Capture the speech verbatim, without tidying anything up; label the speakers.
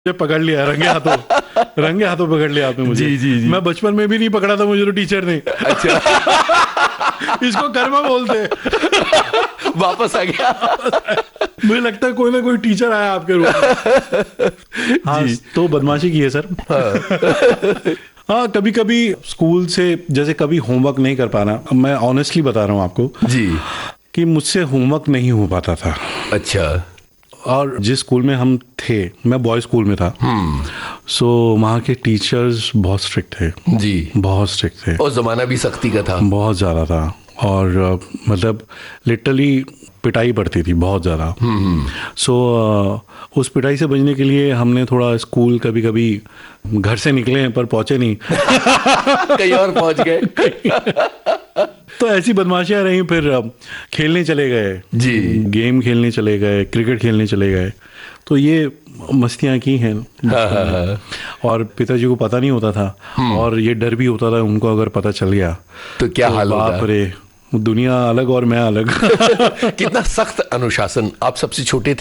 Speaker 1: मुझे पकड़ लिया रंगे हाथों रंगे हाथों पकड़ लिया आपने मुझे।
Speaker 2: जी, जी, जी।
Speaker 1: मैं बचपन में भी नहीं पकड़ा था मुझे तो टीचर ने।
Speaker 2: अच्छा।
Speaker 1: इसको कर्मा बोलते।
Speaker 2: वापस आ गया।
Speaker 1: मुझे लगता है कोई ना कोई टीचर आया आपके रूप में। हाँ, तो बदमाशी की है सर।
Speaker 2: हाँ।
Speaker 1: हाँ, कभी कभी स्कूल से जैसे कभी होमवर्क नहीं कर पाना, मैं ऑनेस्टली बता रहा हूँ आपको
Speaker 2: जी
Speaker 1: कि मुझसे होमवर्क नहीं हो पाता था।
Speaker 2: अच्छा।
Speaker 1: और जिस स्कूल में हम थे, मैं बॉय स्कूल में था, सो वहाँ के टीचर्स बहुत स्ट्रिक्ट थे
Speaker 2: जी,
Speaker 1: बहुत स्ट्रिक्ट थे।
Speaker 2: और जमाना भी सख्ती का था,
Speaker 1: बहुत ज़्यादा था। और uh, मतलब लिटरली पिटाई पड़ती थी बहुत ज़्यादा। सो uh, उस पिटाई से बचने के लिए हमने थोड़ा स्कूल कभी कभी घर से निकले हैं पर पहुंचे नहीं।
Speaker 2: कहीं और पहुंच गए।
Speaker 1: तो ऐसी बदमाशियां रही। फिर खेलने चले गए
Speaker 2: जी,
Speaker 1: गेम खेलने चले गए, क्रिकेट खेलने चले गए, तो ये मस्तियां की हैं।
Speaker 2: हाँ, हाँ, हाँ। और
Speaker 1: पिताजी को पता नहीं होता था और ये डर भी होता था उनको अगर पता चल गया
Speaker 2: तो क्या
Speaker 1: तो
Speaker 2: हाल होगा।
Speaker 1: बाप रे, दुनिया अलग और मैं अलग।
Speaker 2: कितना सख्त अनुशासन। आप सबसे छोटे थे?